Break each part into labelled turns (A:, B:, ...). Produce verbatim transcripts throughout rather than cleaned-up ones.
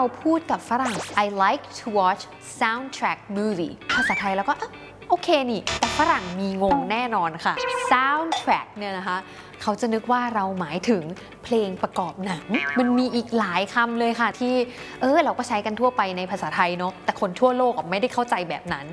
A: เราพูดกับฝรั่ง I like to watch soundtrack movie ภาษาไทยแล้วก็โอเคนี่แต่ฝรั่งมีงงแน่นอนค่ะ soundtrack เนี่ยนะคะเขาจะนึกว่าเราหมายถึงเพลงประกอบหนังมันมีอีกหลายคำเลยค่ะที่เออเราก็ใช้กันทั่วไปในภาษาไทยเนาะแต่คนทั่วโลกไม่ได้เข้าใจแบบนั้น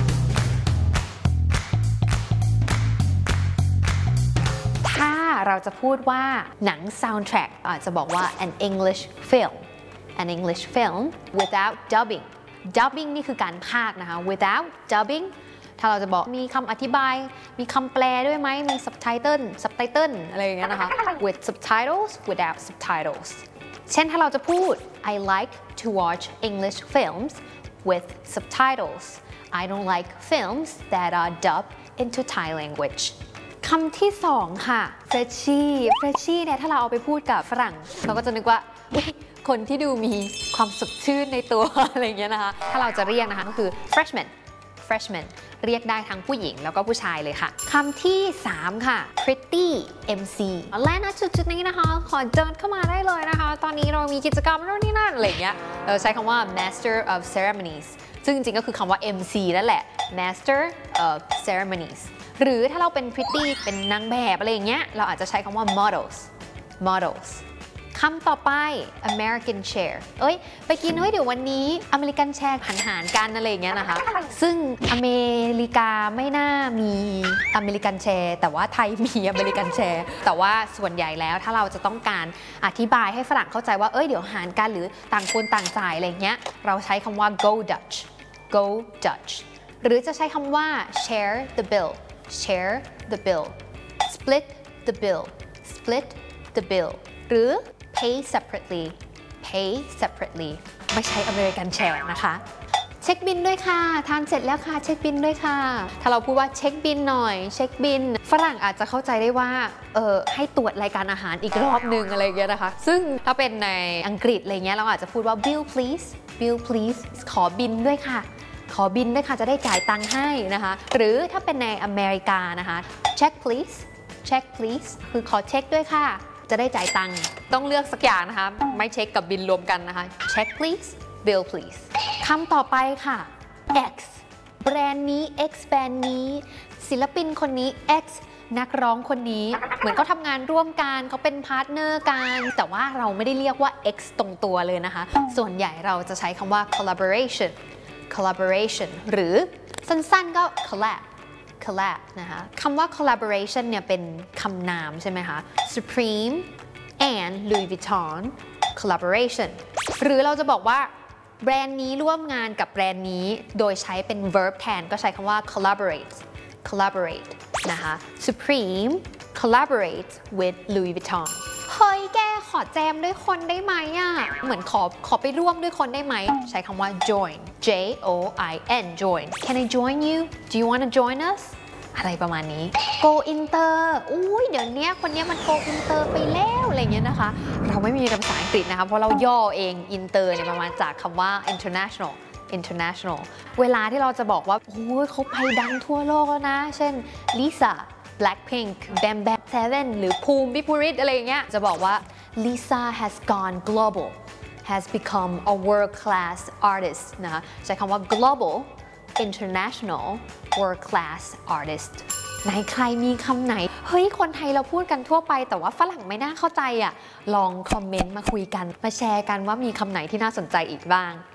A: ถ้าเราจะพูดว่าหนัง soundtrack อาจจะบอกว่า an English film an English film without dubbing dubbing นี่คือการพากย์นะคะ without dubbing ถ้าเราจะบอกมีคำอธิบายมีคำแปลด้วยไหมมี subtitle subtitle อะไรอย่างเงี้ยนะคะ with subtitles without subtitles เช่นถ้าเราจะพูด I like to watch English films with subtitles I don't like films that are dubbed into Thai language คำที่สองค่ะ freshie freshie เนี่ยถ้าเราเอาไปพูดกับฝรั่งเราก็จะนึกว่าคนที่ดูมีความสดชื่นในตัว อะไรอย่างเงี้ยนะคะถ้าเราจะเรียกนะคะก็คือ freshman freshman เรียกได้ทั้งผู้หญิงแล้วก็ผู้ชายเลยค่ะคำที่สามค่ะ pretty เอ็ม ซี และณจุดๆนี้นะคะขอเดินเข้ามาได้เลยนะคะตอนนี้เรามีกิจกรรมโน่นนี่นั่นอะไรอย่างเงี้ยเราใช้คำว่า master of ceremonies ซึ่งจริงๆก็คือคำว่า เอ็ม ซี นั่นแหละ master of ceremonies หรือถ้าเราเป็น pretty เป็นนางแบบอะไรอย่างเงี้ยเราอาจจะใช้คำว่า models modelsคำต่อไป American share เอ้ยไปกินเฮ้ยเดี๋ยววันนี้อเมริกันแชร์หันหารกันอะไรอย่างเงี้ยนะคะซึ่งอเมริกาไม่น่ามีอเมริกันแชร์แต่ว่าไทยมีอเมริกันแชร์แต่ว่าส่วนใหญ่แล้วถ้าเราจะต้องการอธิบายให้ฝรั่งเข้าใจว่าเอ้ยเดี๋ยวหารกันหรือต่างคนต่างจ่ายอะไรเงี้ยเราใช้คำว่า go Dutch go Dutch หรือจะใช้คำว่า share the bill share the bill split the bill split the bill หรือpay separately pay separately ไม่ใช่ American share นะคะเช็คบินด้วยค่ะทานเสร็จแล้วค่ะเช็คบินด้วยค่ะถ้าเราพูดว่าเช็คบินหน่อยเช็คบินฝรั่งอาจจะเข้าใจได้ว่าเออให้ตรวจรายการอาหารอีกรอบนึงอะไรอย่างเงี้ยนะคะซึ่งถ้าเป็นในอังกฤษอะไรเงี้ยเราอาจจะพูดว่า bill please bill please ขอบินด้วยค่ะขอบินด้วยค่ะจะได้จ่ายตังค์ให้นะคะหรือถ้าเป็นในอเมริกานะคะ check please check please คือขอเช็คด้วยค่ะจะได้จ่ายตังค์ต้องเลือกสักอย่างนะคะไม่เช็คกับบินรวมกันนะคะ check please bill please คำต่อไปค่ะ X แบรนด์นี้ X แบรนด์นี้ศิลปินคนนี้ X นักร้องคนนี้เหมือนเขาทำงานร่วมกันเขาเป็นพาร์ทเนอร์กันแต่ว่าเราไม่ได้เรียกว่า X ตรงตัวเลยนะคะส่วนใหญ่เราจะใช้คำว่า collaboration collaboration หรือสั้นๆก็ collab collab นะคะคำว่า collaboration เนี่ยเป็นคำนามใช่ไหมคะ Supreme and Louis Vuitton collaboration หรือเราจะบอกว่าแบรนด์นี้ร่วมงานกับแบรนด์นี้โดยใช้เป็น verb แทนก็ใช้คำว่า collaborate collaborate นะคะ Supreme collaborate with Louis Vuitton เฮ้ยแกขอแจมด้วยคนได้ไหมอ่ะเหมือนขอขอไปร่วมด้วยคนได้ไหมใช้คำว่า join J O I N join Can I join you Do you want to join us อะไรประมาณนี้ Go Inter อุ้ยเดี๋ยวนี้คนนี้มัน Go Inter ไปแล้วอะไรเงี้ยนะคะเราไม่มีภาษาอังกฤษนะคะเพราะเราย่อเอง Inter เนี่ยมาจากคำว่า international international เวลาที่เราจะบอกว่าโอ้ยเขาไปดังทั่วโลกแล้วนะเช่น Lisa Blackpink Bam Bam Seven หรือภูมิ Vipurit อะไรอย่างเงี้ยจะบอกว่า Lisa has gone global has become a world-class artist นะคะใช้คำว่า global international world-class artist ไหนใครมีคำไหนเฮ้ยคนไทยเราพูดกันทั่วไปแต่ว่าฝรั่งไม่น่าเข้าใจอ่ะลองคอมเมนต์มาคุยกันมาแชร์กันว่ามีคำไหนที่น่าสนใจอีกบ้าง